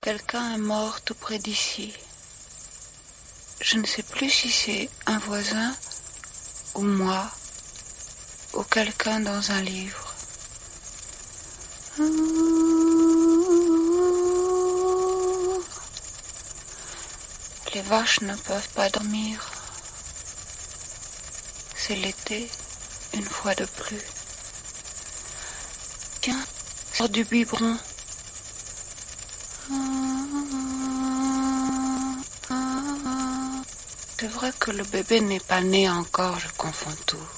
Quelqu'un est mort tout près d'ici. Je ne sais plus si c'est un voisin ou moi ou quelqu'un dans un livre. Les vaches ne peuvent pas dormir. C'est l'été, une fois de plus. Tiens, sors du biberon. C'est vrai que le bébé n'est pas né encore, je confonds tout.